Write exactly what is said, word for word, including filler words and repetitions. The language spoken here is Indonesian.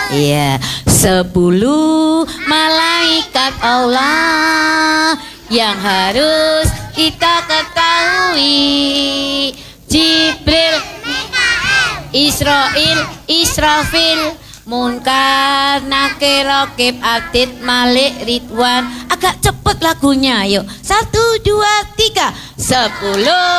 Iya, sepuluh malaikat Allah yang harus kita ketahui. Jibril, Israil, Israfil, Munkar, Nakir, Raqib, Atid, Malik, Ridwan. Agak cepet lagunya, yuk. Satu, dua, tiga. Sepuluh